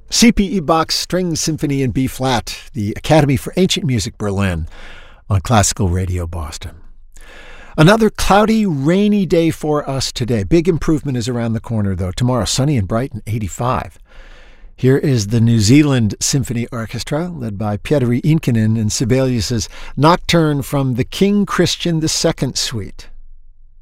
C.P.E. Bach's String Symphony in B-flat, the Academy for Ancient Music Berlin on Classical Radio Boston. Another cloudy, rainy day for us today. Big improvement is around the corner, though. Tomorrow, sunny and bright and 85. Here is the New Zealand Symphony Orchestra, led by Petteri Inkinen and Sibelius's Nocturne from the King Christian II Suite.